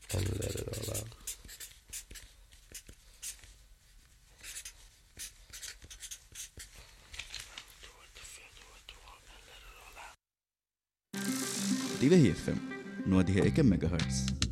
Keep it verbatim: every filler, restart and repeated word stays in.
and let it all out. Divehi F M, nuo tihe eikä megahertz.